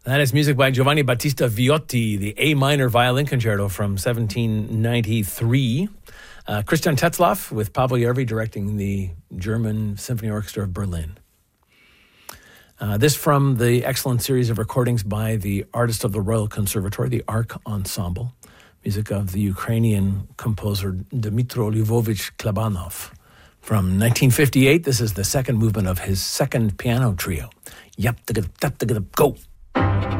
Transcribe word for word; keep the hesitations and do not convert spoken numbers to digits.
That is music by Giovanni Battista Viotti, the A minor violin concerto from seventeen ninety-three. Uh, Christian Tetzlaff with Pablo Järvi directing the German Symphony Orchestra of Berlin. Uh, this from the excellent series of recordings by the artist of the Royal Conservatory, the Arc Ensemble. Music of the Ukrainian composer Dmytro Lvovich Klebanov. From nineteen fifty-eight, this is the second movement of his second piano trio. Yap, go!